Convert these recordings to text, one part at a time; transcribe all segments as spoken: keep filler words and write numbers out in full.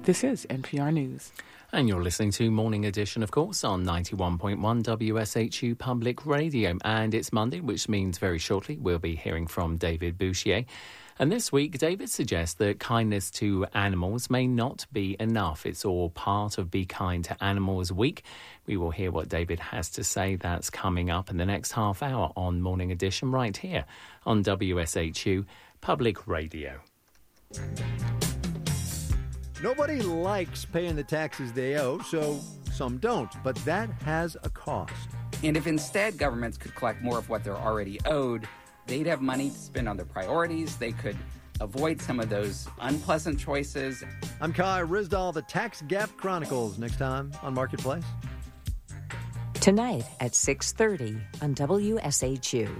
This is N P R News. And you're listening to Morning Edition, of course, on ninety-one point one W S H U Public Radio. And it's Monday, which means very shortly we'll be hearing from David Bouchier. And this week, David suggests that kindness to animals may not be enough. It's all part of Be Kind to Animals Week. We will hear what David has to say. That's coming up in the next half hour on Morning Edition, right here on W S H U Public Radio. Nobody likes paying the taxes they owe, so some don't. But that has a cost. And if instead governments could collect more of what they're already owed, they'd have money to spend on their priorities. They could avoid some of those unpleasant choices. I'm Kai Rizdal, the Tax Gap Chronicles. Next time on Marketplace. Tonight at six thirty on W S H U.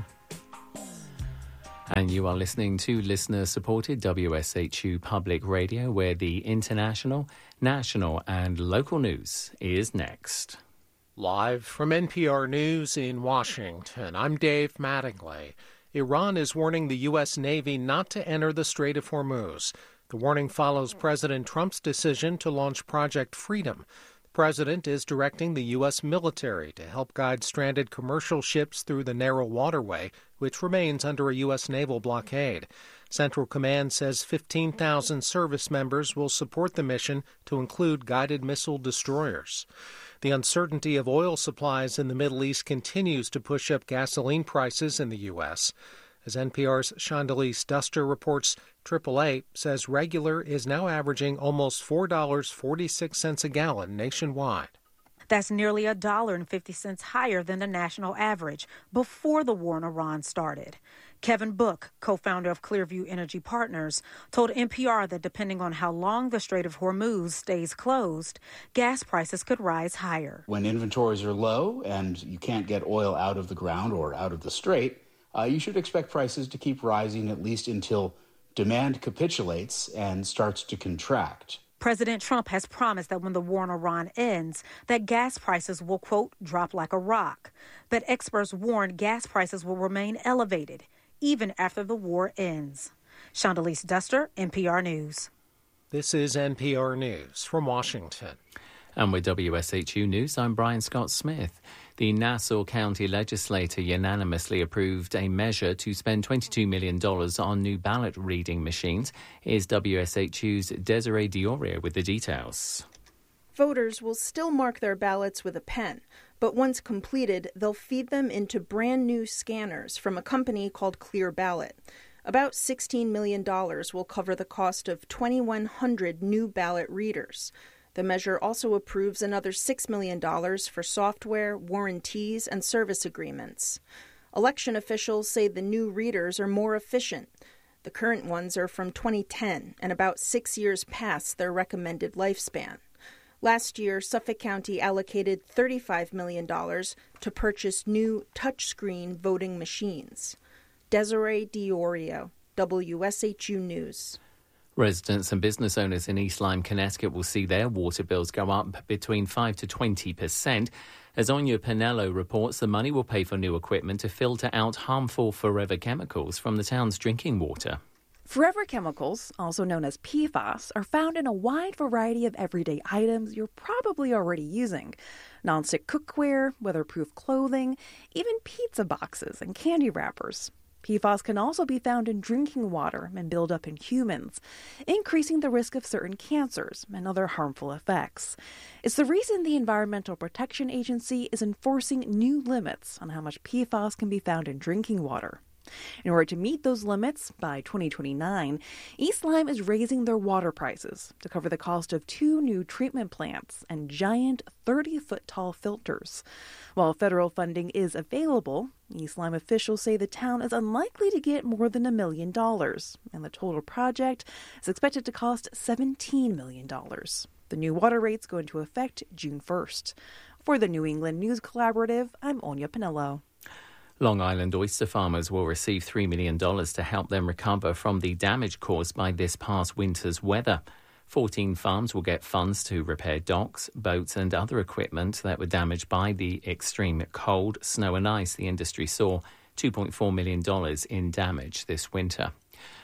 And you are listening to listener-supported W S H U Public Radio, where the international, national and local news is next. Live from N P R News in Washington, I'm Dave Mattingly. Iran is warning the U S. Navy not to enter the Strait of Hormuz. The warning follows President Trump's decision to launch Project Freedom. The president is directing the U S military to help guide stranded commercial ships through the narrow waterway, which remains under a U S naval blockade. Central Command says fifteen thousand service members will support the mission to include guided missile destroyers. The uncertainty of oil supplies in the Middle East continues to push up gasoline prices in the U S. As N P R's Chandalise Duster reports, triple A says regular is now averaging almost four dollars and forty-six cents a gallon nationwide. That's nearly a dollar and fifty cents higher than the national average before the war in Iran started. Kevin Book, co-founder of Clearview Energy Partners, told N P R that depending on how long the Strait of Hormuz stays closed, gas prices could rise higher. When inventories are low and you can't get oil out of the ground or out of the strait, uh, you should expect prices to keep rising at least until demand capitulates and starts to contract. President Trump has promised that when the war in Iran ends, that gas prices will, quote, drop like a rock. But experts warn gas prices will remain elevated even after the war ends. Chandalise Duster, N P R News. This is N P R News from Washington. And with W S H U News, I'm Brian Scott Smith. The Nassau County Legislature unanimously approved a measure to spend twenty-two million dollars on new ballot reading machines. Here's W S H U's Desiree Dioria with the details. Voters will still mark their ballots with a pen, but once completed, they'll feed them into brand new scanners from a company called Clear Ballot. About sixteen million dollars will cover the cost of twenty-one hundred new ballot readers. The measure also approves another six million dollars for software, warranties, and service agreements. Election officials say the new readers are more efficient. The current ones are from twenty ten and about six years past their recommended lifespan. Last year, Suffolk County allocated thirty-five million dollars to purchase new touchscreen voting machines. Desiree Diorio, W S H U News. Residents and business owners in East Lyme, Connecticut will see their water bills go up between five to twenty percent. As Anya Pinello reports, the money will pay for new equipment to filter out harmful forever chemicals from the town's drinking water. Forever chemicals, also known as P FAS, are found in a wide variety of everyday items you're probably already using. Nonstick cookware, weatherproof clothing, even pizza boxes and candy wrappers. P FAS can also be found in drinking water and build up in humans, increasing the risk of certain cancers and other harmful effects. It's the reason the Environmental Protection Agency is enforcing new limits on how much P FAS can be found in drinking water. In order to meet those limits, by twenty twenty-nine, East Lyme is raising their water prices to cover the cost of two new treatment plants and giant thirty-foot-tall filters. While federal funding is available, East Lyme officials say the town is unlikely to get more than a million dollars, and the total project is expected to cost seventeen million dollars. The new water rates go into effect June first. For the New England News Collaborative, I'm Anya Pinello. Long Island oyster farmers will receive three million dollars to help them recover from the damage caused by this past winter's weather. fourteen farms will get funds to repair docks, boats and other equipment that were damaged by the extreme cold, snow and ice. The industry saw two point four million dollars in damage this winter.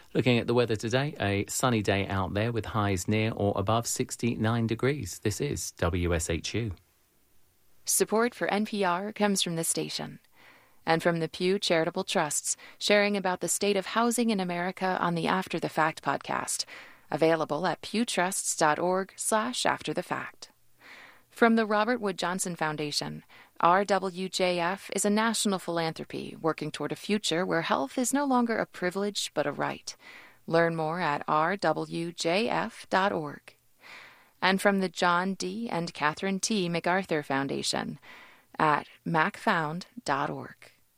Looking at the weather today, a sunny day out there with highs near or above sixty-nine degrees. This is W S H U. Support for N P R comes from this station and from the Pew Charitable Trusts, sharing about the state of housing in America on the After the Fact podcast, available at pewtrusts.org slash after the fact. From the Robert Wood Johnson Foundation, R W J F is a national philanthropy working toward a future where health is no longer a privilege but a right. Learn more at r w j f dot org. And from the John D. and Catherine T. MacArthur Foundation at mac found dot org.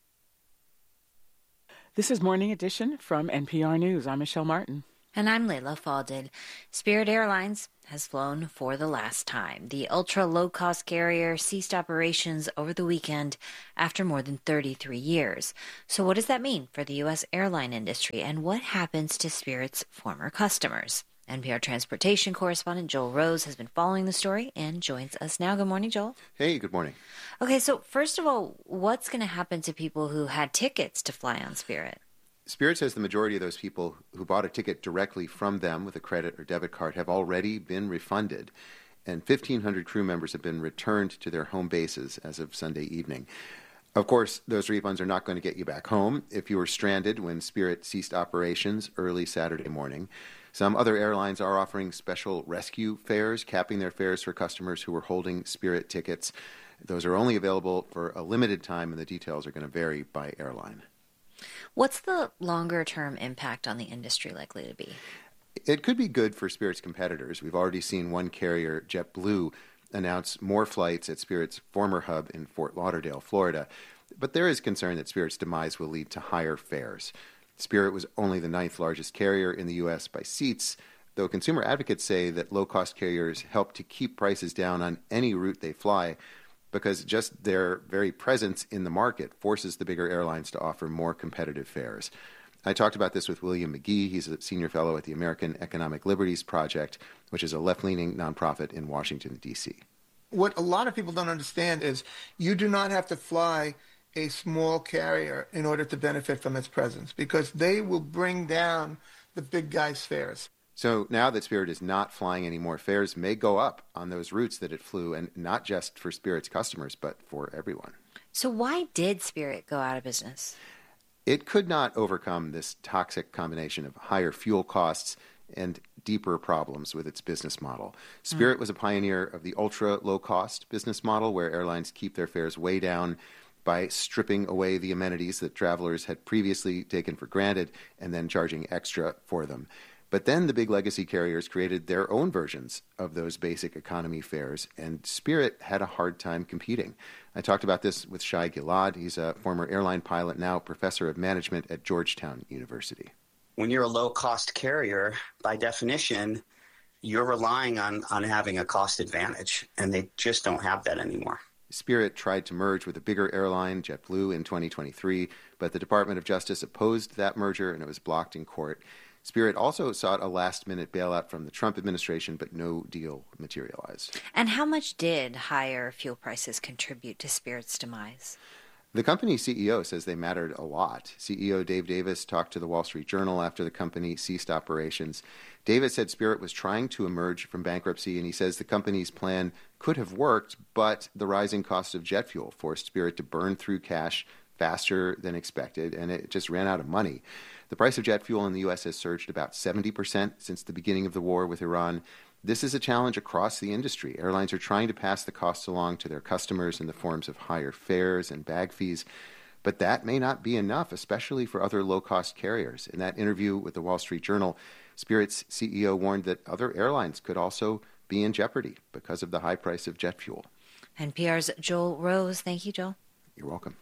This is Morning Edition from N P R News. I'm Michelle Martin. And I'm Layla Falded. Spirit Airlines has flown for the last time. The ultra-low-cost carrier ceased operations over the weekend after more than thirty-three years. So what does that mean for the U S airline industry, and what happens to Spirit's former customers? N P R transportation correspondent Joel Rose has been following the story and joins us now. Good morning, Joel. Hey, good morning. Okay, so first of all, what's going to happen to people who had tickets to fly on Spirit? Spirit says the majority of those people who bought a ticket directly from them with a credit or debit card have already been refunded, and fifteen hundred crew members have been returned to their home bases as of Sunday evening. Of course, those refunds are not going to get you back home if you were stranded when Spirit ceased operations early Saturday morning. Some other airlines are offering special rescue fares, capping their fares for customers who were holding Spirit tickets. Those are only available for a limited time, and the details are going to vary by airline. What's the longer-term impact on the industry likely to be? It could be good for Spirit's competitors. We've already seen one carrier, JetBlue, announce more flights at Spirit's former hub in Fort Lauderdale, Florida. But there is concern that Spirit's demise will lead to higher fares. Spirit was only the ninth largest carrier in the U S by seats, though consumer advocates say that low-cost carriers help to keep prices down on any route they fly, because just their very presence in the market forces the bigger airlines to offer more competitive fares. I talked about this with William McGee. He's a senior fellow at the American Economic Liberties Project, which is a left-leaning nonprofit in Washington, D C. What a lot of people don't understand is you do not have to fly a small carrier in order to benefit from its presence, because they will bring down the big guys' fares. So now that Spirit is not flying anymore, fares may go up on those routes that it flew, and not just for Spirit's customers, but for everyone. So why did Spirit go out of business? It could not overcome this toxic combination of higher fuel costs and deeper problems with its business model. Spirit mm. was a pioneer of the ultra-low-cost business model, where airlines keep their fares way down by stripping away the amenities that travelers had previously taken for granted and then charging extra for them. But then the big legacy carriers created their own versions of those basic economy fares, and Spirit had a hard time competing. I talked about this with Shai Gilad. He's a former airline pilot, now professor of management at Georgetown University. When you're a low-cost carrier, by definition, you're relying on, on having a cost advantage, and they just don't have that anymore. Spirit tried to merge with a bigger airline, JetBlue, in twenty twenty-three, but the Department of Justice opposed that merger, and it was blocked in court. Spirit also sought a last-minute bailout from the Trump administration, but no deal materialized. And how much did higher fuel prices contribute to Spirit's demise? The company's C E O says they mattered a lot. C E O Dave Davis talked to the Wall Street Journal after the company ceased operations. Davis said Spirit was trying to emerge from bankruptcy, and he says the company's plan could have worked, but the rising cost of jet fuel forced Spirit to burn through cash faster than expected, and it just ran out of money. The price of jet fuel in the U S has surged about seventy percent since the beginning of the war with Iran. This is a challenge across the industry. Airlines are trying to pass the costs along to their customers in the forms of higher fares and bag fees, but that may not be enough, especially for other low-cost carriers. In that interview with the Wall Street Journal, Spirit's C E O warned that other airlines could also be in jeopardy because of the high price of jet fuel. N P R's Joel Rose. Thank you, Joel. You're welcome.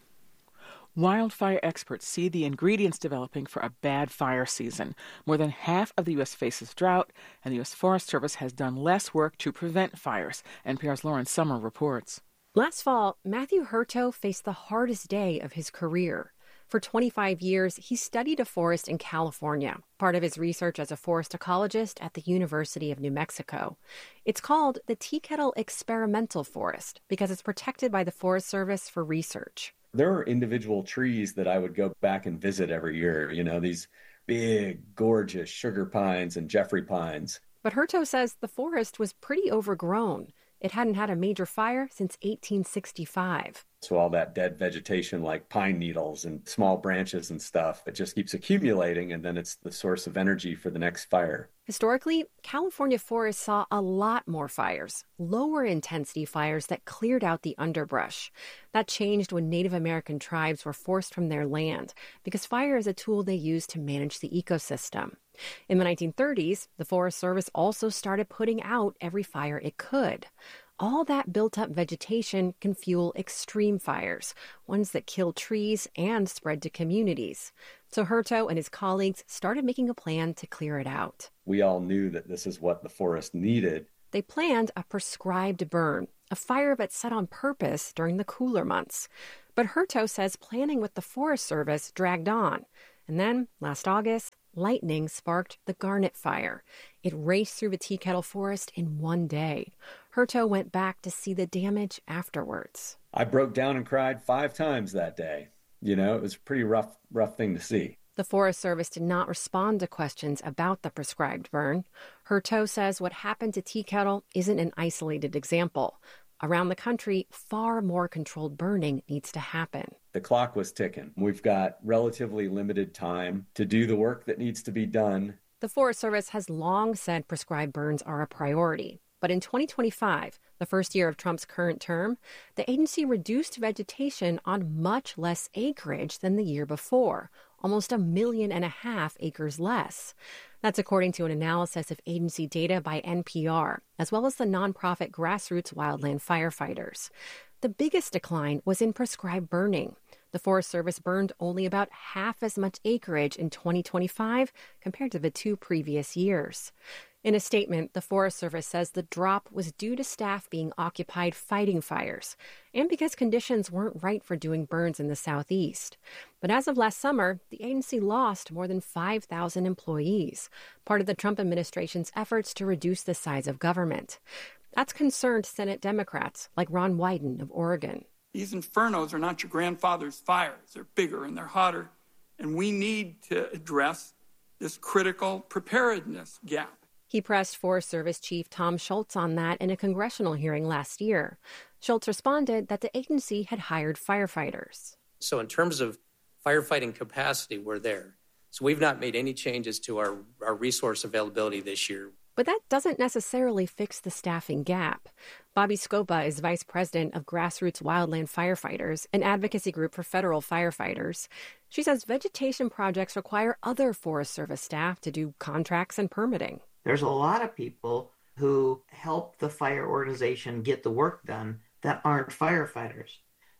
Wildfire experts see the ingredients developing for a bad fire season. More than half of the U S faces drought, and the U S Forest Service has done less work to prevent fires. N P R's Lauren Summer reports. Last fall, Matthew Hurto faced the hardest day of his career. For twenty-five years, he studied a forest in California, part of his research as a forest ecologist at the University of New Mexico. It's called the Tea Kettle Experimental Forest because it's protected by the Forest Service for research. There are individual trees that I would go back and visit every year. You know, these big, gorgeous sugar pines and Jeffrey pines. But Hurto says the forest was pretty overgrown. It hadn't had a major fire since eighteen sixty-five. So all that dead vegetation like pine needles and small branches and stuff, it just keeps accumulating, and then it's the source of energy for the next fire. Historically, California forests saw a lot more fires, lower intensity fires that cleared out the underbrush. That changed when Native American tribes were forced from their land because fire is a tool they use to manage the ecosystem. In the nineteen thirties, the Forest Service also started putting out every fire it could. All that built-up vegetation can fuel extreme fires, ones that kill trees and spread to communities. So Hurto and his colleagues started making a plan to clear it out. We all knew that this is what the forest needed. They planned a prescribed burn, a fire that's set on purpose during the cooler months. But Hurto says planning with the Forest Service dragged on. And then, last August, lightning sparked the Garnet Fire. It raced through the Tea Kettle Forest in one day. Hurto went back to see the damage afterwards. I broke down and cried five times that day. You know, it was a pretty rough, rough thing to see. The Forest Service did not respond to questions about the prescribed burn. Hurto says what happened to Tea Kettle isn't an isolated example. Around the country, far more controlled burning needs to happen. The clock was ticking. We've got relatively limited time to do the work that needs to be done. The Forest Service has long said prescribed burns are a priority. But in twenty twenty-five, the first year of Trump's current term, the agency reduced vegetation on much less acreage than the year before, almost a million and a half acres less. That's according to an analysis of agency data by N P R, as well as the nonprofit Grassroots Wildland Firefighters. The biggest decline was in prescribed burning. The Forest Service burned only about half as much acreage in twenty twenty-five compared to the two previous years. In a statement, the Forest Service says the drop was due to staff being occupied fighting fires and because conditions weren't right for doing burns in the southeast. But as of last summer, the agency lost more than five thousand employees, part of the Trump administration's efforts to reduce the size of government. That's concerned Senate Democrats like Ron Wyden of Oregon. These infernos are not your grandfather's fires. They're bigger and they're hotter. And we need to address this critical preparedness gap. He pressed Forest Service Chief Tom Schultz on that in a congressional hearing last year. Schultz responded that the agency had hired firefighters. So in terms of firefighting capacity, we're there. So we've not made any changes to our, our resource availability this year. But that doesn't necessarily fix the staffing gap. Bobby Scopa is vice president of Grassroots Wildland Firefighters, an advocacy group for federal firefighters. She says vegetation projects require other Forest Service staff to do contracts and permitting. There's a lot of people who help the fire organization get the work done that aren't firefighters.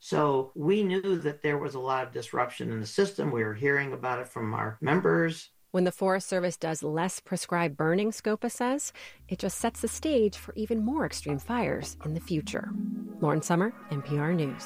So we knew that there was a lot of disruption in the system. We were hearing about it from our members. When the Forest Service does less prescribed burning, Scopa says, it just sets the stage for even more extreme fires in the future. Lauren Summer, N P R News.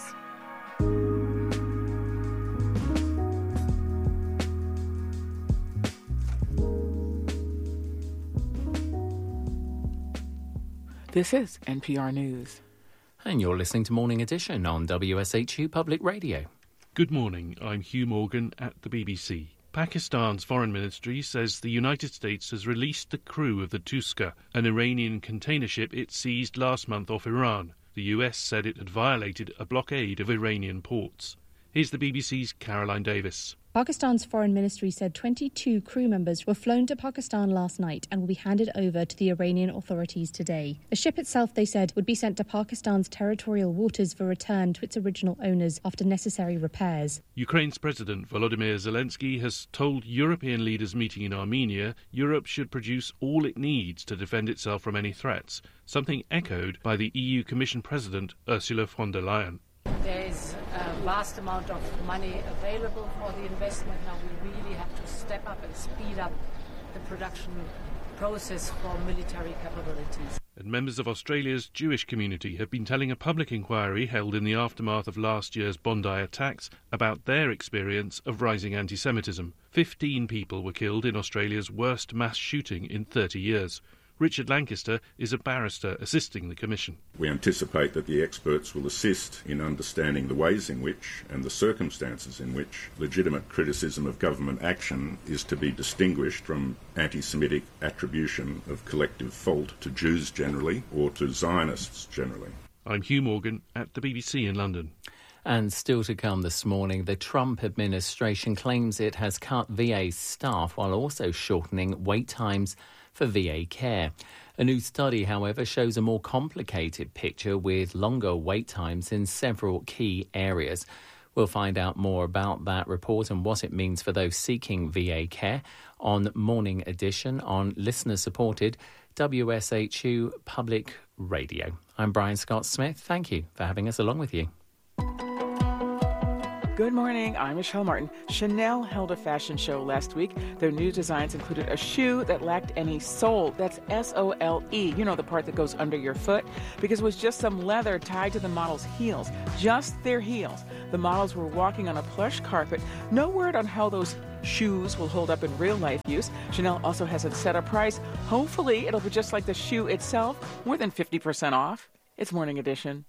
This is N P R News. And you're listening to Morning Edition on W S H U Public Radio. Good morning, I'm Hugh Morgan at the B B C. Pakistan's foreign ministry says the United States has released the crew of the Tuska, an Iranian container ship it seized last month off Iran. The U S said it had violated a blockade of Iranian ports. Here's the B B C's Caroline Davis. Pakistan's foreign ministry said twenty-two crew members were flown to Pakistan last night and will be handed over to the Iranian authorities today. The ship itself, they said, would be sent to Pakistan's territorial waters for return to its original owners after necessary repairs. Ukraine's President Volodymyr Zelensky has told European leaders meeting in Armenia Europe should produce all it needs to defend itself from any threats, something echoed by the E U Commission President Ursula von der Leyen. There is a vast amount of money available for the investment. Now we really have to step up and speed up the production process for military capabilities. And members of Australia's Jewish community have been telling a public inquiry held in the aftermath of last year's Bondi attacks about their experience of rising anti-Semitism. Fifteen people were killed in Australia's worst mass shooting in thirty years. Richard Lancaster is a barrister assisting the Commission. We anticipate that the experts will assist in understanding the ways in which and the circumstances in which legitimate criticism of government action is to be distinguished from anti-Semitic attribution of collective fault to Jews generally or to Zionists generally. I'm Hugh Morgan at the B B C in London. And still to come this morning, the Trump administration claims it has cut V A staff while also shortening wait times for V A care. A new study, however, shows a more complicated picture with longer wait times in several key areas. We'll find out more about that report and what it means for those seeking V A care on Morning Edition on listener-supported W S H U Public Radio. I'm Brian Scott-Smith. Thank you for having us along with you. Good morning, I'm Michelle Martin. Chanel held a fashion show last week. Their new designs included a shoe that lacked any sole. That's S O L E, you know, the part that goes under your foot, because it was just some leather tied to the model's heels, just their heels. The models were walking on a plush carpet. No word on how those shoes will hold up in real-life use. Chanel also hasn't set a price. Hopefully, it'll be just like the shoe itself, more than fifty percent off. It's Morning Edition.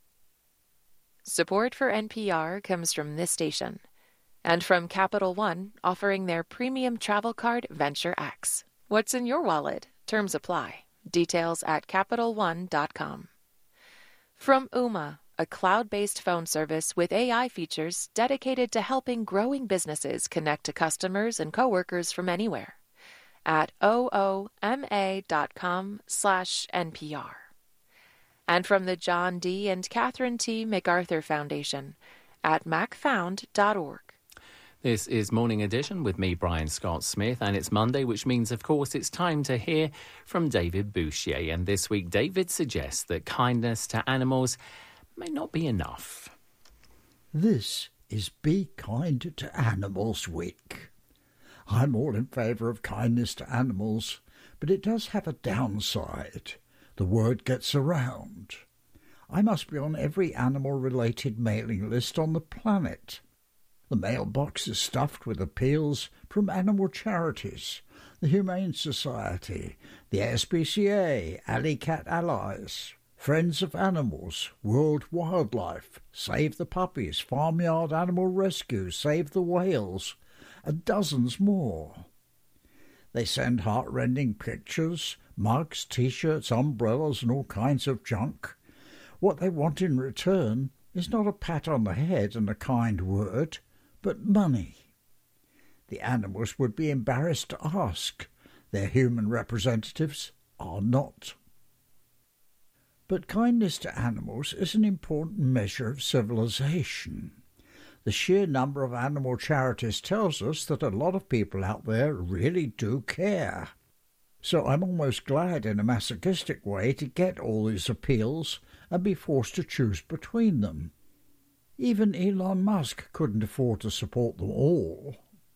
Support for N P R comes from this station and from Capital One, offering their premium travel card Venture X. What's in your wallet? Terms apply. Details at Capital One dot com. From Ooma, a cloud-based phone service with A I features dedicated to helping growing businesses connect to customers and coworkers from anywhere. At ooma dot com slash N P R. And from the John D. and Catherine T. MacArthur Foundation at mac found dot org. This is Morning Edition with me, Brian Scott-Smith, and it's Monday, which means, of course, it's time to hear from David Bouchier. And this week, David suggests that kindness to animals may not be enough. This is Be Kind to Animals Week. I'm all in favour of kindness to animals, but it does have a downside. The word gets around. I must be on every animal-related mailing list on the planet. The mailbox is stuffed with appeals from animal charities, the Humane Society, the S P C A, Alley Cat Allies, Friends of Animals, World Wildlife, Save the Puppies, Farmyard Animal Rescue, Save the Whales, and dozens more. They send heart-rending pictures, mugs, T-shirts, umbrellas, and all kinds of junk. What they want in return is not a pat on the head and a kind word, but money. The animals would be embarrassed to ask. Their human representatives are not. But kindness to animals is an important measure of civilization. The sheer number of animal charities tells us that a lot of people out there really do care. So I'm almost glad in a masochistic way to get all these appeals and be forced to choose between them. Even Elon Musk couldn't afford to support them all.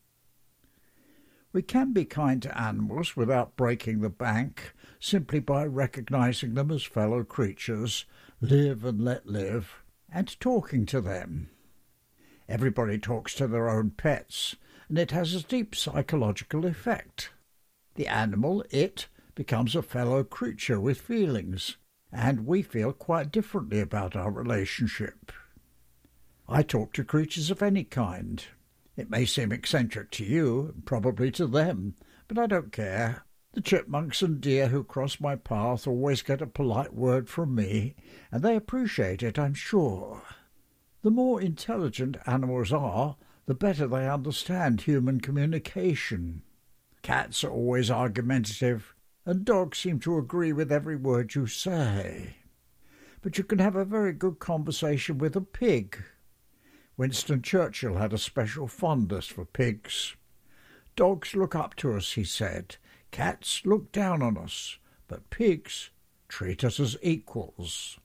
We can be kind to animals without breaking the bank, simply by recognising them as fellow creatures, live and let live, and talking to them. Everybody talks to their own pets, and it has a deep psychological effect. The animal, it, becomes a fellow creature with feelings, and we feel quite differently about our relationship. I talk to creatures of any kind. It may seem eccentric to you, and probably to them, but I don't care. The chipmunks and deer who cross my path always get a polite word from me, and they appreciate it, I'm sure. The more intelligent animals are, the better they understand human communication. Cats are always argumentative, and dogs seem to agree with every word you say. But you can have a very good conversation with a pig. Winston Churchill had a special fondness for pigs. Dogs look up to us, he said. Cats look down on us, but pigs treat us as equals.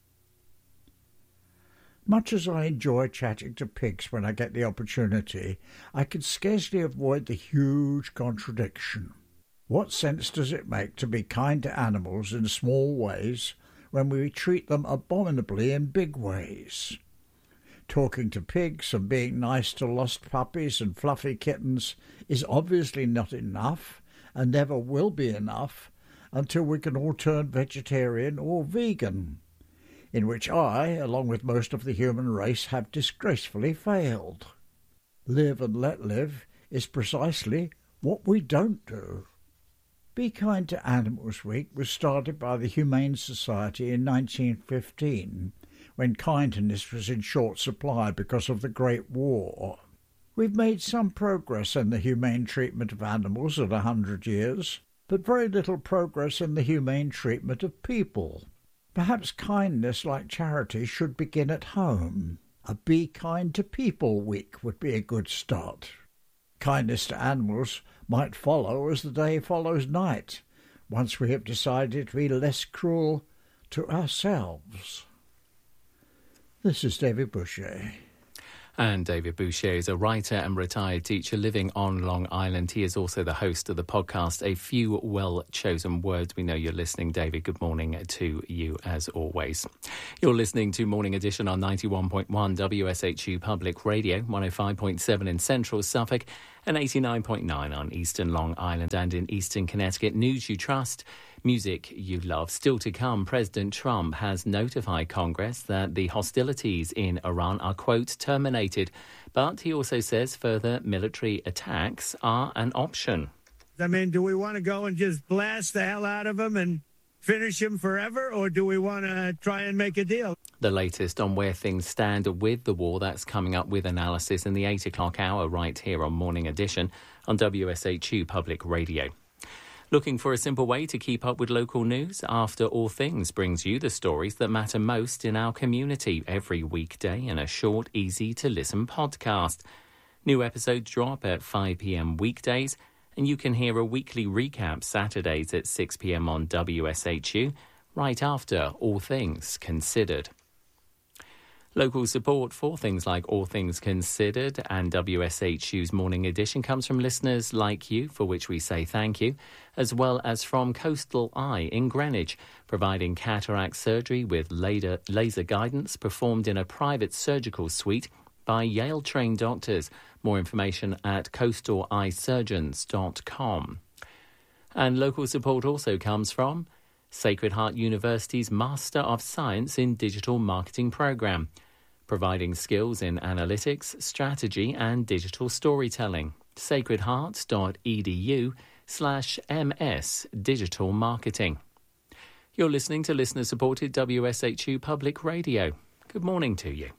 Much as I enjoy chatting to pigs when I get the opportunity, I can scarcely avoid the huge contradiction. What sense does it make to be kind to animals in small ways when we treat them abominably in big ways? Talking to pigs and being nice to lost puppies and fluffy kittens is obviously not enough and never will be enough until we can all turn vegetarian or vegan, in which I, along with most of the human race, have disgracefully failed. Live and let live is precisely what we don't do. Be Kind to Animals Week was started by the Humane Society in nineteen fifteen, when kindness was in short supply because of the Great War. We've made some progress in the humane treatment of animals in a hundred years, but very little progress in the humane treatment of people. Perhaps kindness, like charity, should begin at home. A Be Kind to People week would be a good start. Kindness to animals might follow as the day follows night, once we have decided to be less cruel to ourselves. This is David Boucher. And David Boucher is a writer and retired teacher living on Long Island. He is also the host of the podcast, A Few Well-Chosen Words. We know you're listening, David. Good morning to you, as always. You're listening to Morning Edition on ninety-one point one W S H U Public Radio, one oh five point seven in central Suffolk, and eighty-nine point nine on eastern Long Island and in eastern Connecticut. News you trust, music you love. Still to come, President Trump has notified Congress that the hostilities in Iran are, quote, terminated. But he also says further military attacks are an option. I mean, do we want to go and just blast the hell out of them and finish him forever, or do we want to try and make a deal? The latest on where things stand with the war, that's coming up with analysis in the eight o'clock hour right here on Morning Edition on W S H U Public Radio. Looking for a simple way to keep up with local news? After All Things brings you the stories that matter most in our community every weekday in a short, easy-to-listen podcast. New episodes drop at five p.m. weekdays, and you can hear a weekly recap Saturdays at six p.m. on W S H U, right after All Things Considered. Local support for things like All Things Considered and W S H U's Morning Edition comes from listeners like you, for which we say thank you, as well as from Coastal Eye in Greenwich, providing cataract surgery with laser, laser guidance performed in a private surgical suite by Yale-trained doctors. More information at coastal eye surgeons dot com. And local support also comes from Sacred Heart University's Master of Science in Digital Marketing program, providing skills in analytics, strategy and digital storytelling. sacredheart.edu slash ms digital marketing. You're listening to listener-supported W S H U Public Radio. Good morning to you.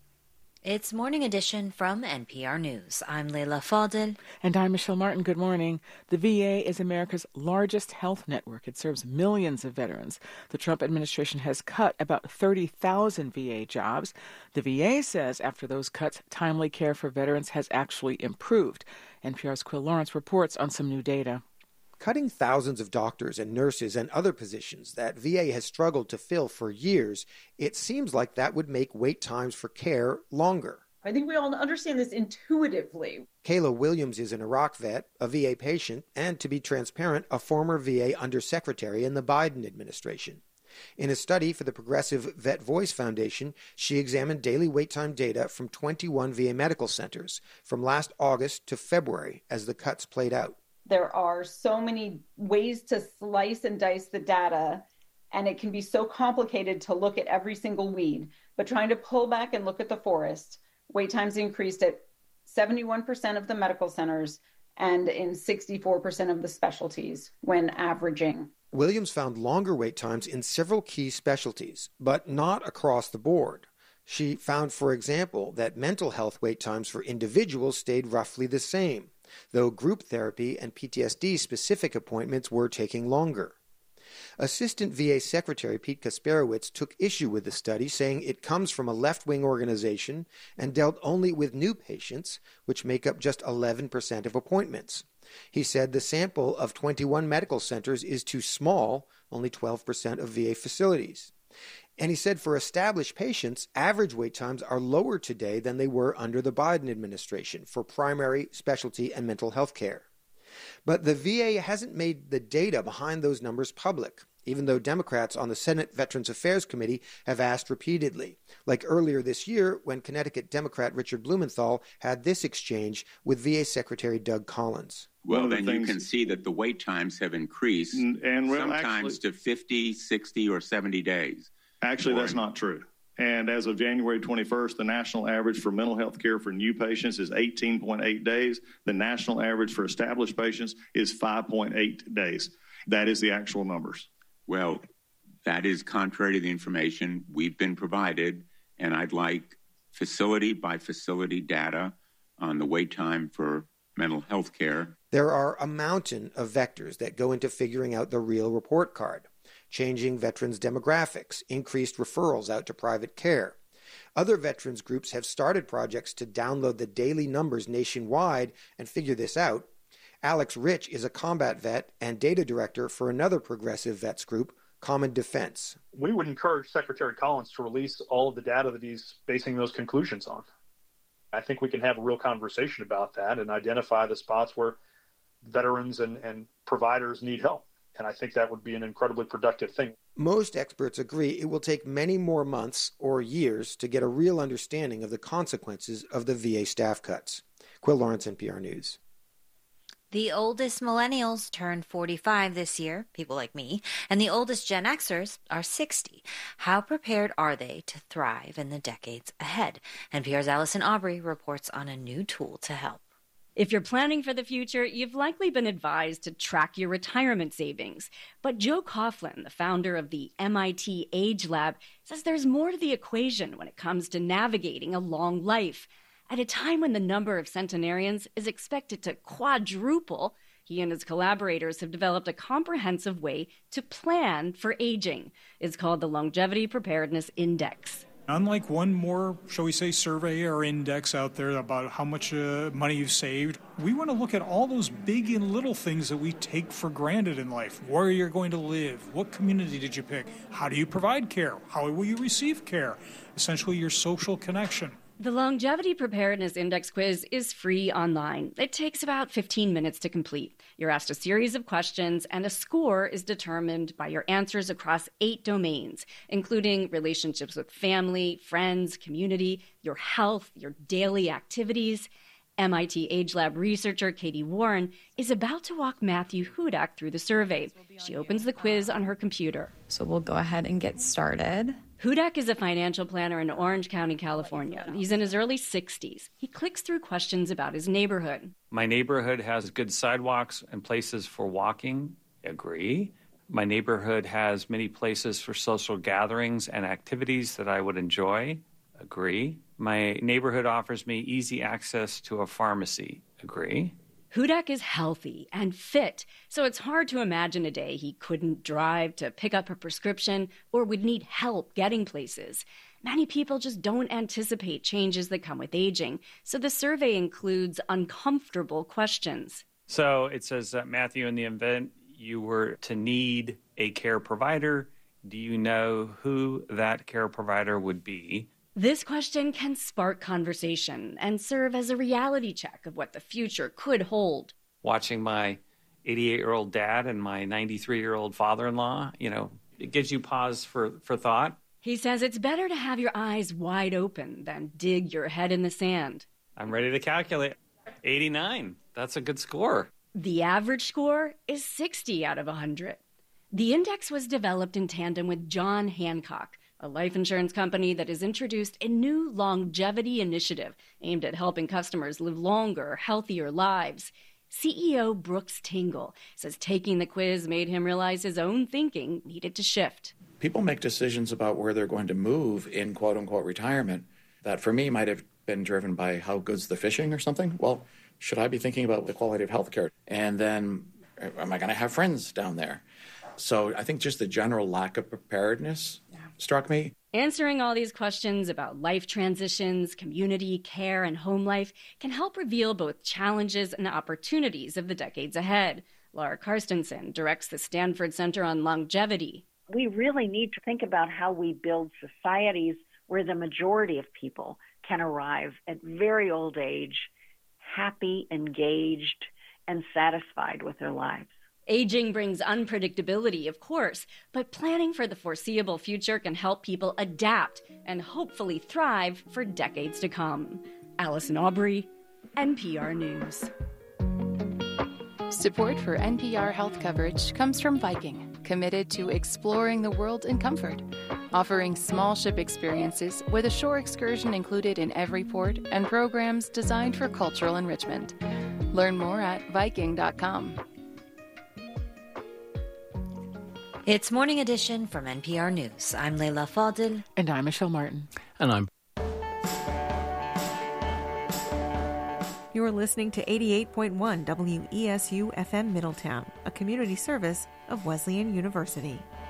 It's Morning Edition from N P R News. I'm Leila Fadel. And I'm Michelle Martin. Good morning. The V A is America's largest health network. It serves millions of veterans. The Trump administration has cut about thirty thousand V A jobs. The V A says after those cuts, timely care for veterans has actually improved. N P R's Quill Lawrence reports on some new data. Cutting thousands of doctors and nurses and other positions that V A has struggled to fill for years, it seems like that would make wait times for care longer. I think we all understand this intuitively. Kayla Williams is an Iraq vet, a V A patient, and, to be transparent, a former V A undersecretary in the Biden administration. In a study for the Progressive Vet Voice Foundation, she examined daily wait time data from twenty-one V A medical centers from last August to February as the cuts played out. There are so many ways to slice and dice the data, and it can be so complicated to look at every single weed. But trying to pull back and look at the forest, wait times increased at seventy-one percent of the medical centers and in sixty-four percent of the specialties when averaging. Williams found longer wait times in several key specialties, but not across the board. She found, for example, that mental health wait times for individuals stayed roughly the same, though group therapy and P T S D-specific appointments were taking longer. Assistant V A Secretary Pete Kasperowicz took issue with the study, saying it comes from a left-wing organization and dealt only with new patients, which make up just eleven percent of appointments. He said the sample of twenty-one medical centers is too small, only twelve percent of V A facilities. And he said for established patients, average wait times are lower today than they were under the Biden administration for primary, specialty, and mental health care. But the V A hasn't made the data behind those numbers public. even though Democrats on the Senate Veterans Affairs Committee have asked repeatedly, like earlier this year when Connecticut Democrat Richard Blumenthal had this exchange with V A Secretary Doug Collins. Well, then you can see that the wait times have increased, and, and well, sometimes actually, to fifty, sixty, or seventy days. Actually, that's not true. And as of January twenty-first, the national average for mental health care for new patients is eighteen point eight days. The national average for established patients is five point eight days. That is the actual numbers. Well, that is contrary to the information we've been provided, and I'd like facility by facility data on the wait time for mental health care. There are a mountain of vectors that go into figuring out the real report card. Changing veterans' demographics, increased referrals out to private care. Other veterans groups have started projects to download the daily numbers nationwide and figure this out. Alex Rich is a combat vet and data director for another progressive vets group, Common Defense. We would encourage Secretary Collins to release all of the data that he's basing those conclusions on. I think we can have a real conversation about that and identify the spots where veterans and, and providers need help. And I think that would be an incredibly productive thing. Most experts agree it will take many more months or years to get a real understanding of the consequences of the V A staff cuts. Quill Lawrence, N P R News. The oldest millennials turned forty-five this year, people like me, and the oldest Gen Xers are sixty. How prepared are they to thrive in the decades ahead? N P R's Allison Aubrey reports on a new tool to help. If you're planning for the future, you've likely been advised to track your retirement savings. But Joe Coughlin, the founder of the M I T Age Lab, says there's more to the equation when it comes to navigating a long life. At a time when the number of centenarians is expected to quadruple, he and his collaborators have developed a comprehensive way to plan for aging. It's called the Longevity Preparedness Index. Unlike one more, shall we say, survey or index out there about how much uh, money you've saved, we want to look at all those big and little things that we take for granted in life. Where you're going to live, what community did you pick, how do you provide care, how will you receive care, essentially your social connection. The Longevity Preparedness Index quiz is free online. It takes about fifteen minutes to complete. You're asked a series of questions, and a score is determined by your answers across eight domains, including relationships with family, friends, community, your health, your daily activities. M I T Age Lab researcher Katie Warren is about to walk Matthew Hudak through the survey. She opens the quiz on her computer. So we'll go ahead and get started. Hudak is a financial planner in Orange County, California. He's in his early sixties. He clicks through questions about his neighborhood. My neighborhood has good sidewalks and places for walking. Agree. My neighborhood has many places for social gatherings and activities that I would enjoy. Agree. My neighborhood offers me easy access to a pharmacy. Agree. Hudak is healthy and fit, so it's hard to imagine a day he couldn't drive to pick up a prescription or would need help getting places. Many people just don't anticipate changes that come with aging, so the survey includes uncomfortable questions. So it says, uh, Matthew, in the event you were to need a care provider, do you know who that care provider would be? This question can spark conversation and serve as a reality check of what the future could hold. Watching my eighty-eight-year-old dad and my ninety-three-year-old father-in-law, you know, it gives you pause for, for thought. He says it's better to have your eyes wide open than dig your head in the sand. I'm ready to calculate. eighty-nine. That's a good score. The average score is sixty out of one hundred. The index was developed in tandem with John Hancock, a life insurance company that has introduced a new longevity initiative aimed at helping customers live longer, healthier lives. C E O Brooks Tingle says taking the quiz made him realize his own thinking needed to shift. People make decisions about where they're going to move in quote-unquote retirement that for me might have been driven by how good's the fishing or something. Well, should I be thinking about the quality of health care? And then am I going to have friends down there? So I think just the general lack of preparedness struck me. Answering all these questions about life transitions, community, care, and home life can help reveal both challenges and opportunities of the decades ahead. Laura Karstensen directs the Stanford Center on Longevity. We really need to think about how we build societies where the majority of people can arrive at very old age, happy, engaged, and satisfied with their lives. Aging brings unpredictability, of course, but planning for the foreseeable future can help people adapt and hopefully thrive for decades to come. Allison Aubrey, N P R News. Support for N P R health coverage comes from Viking, committed to exploring the world in comfort, offering small ship experiences with a shore excursion included in every port and programs designed for cultural enrichment. Learn more at Viking dot com. It's Morning Edition from N P R News. I'm Leila Fadel. And I'm Michelle Martin. And I'm... You're listening to eighty-eight point one W E S U F M Middletown, a community service of Wesleyan University.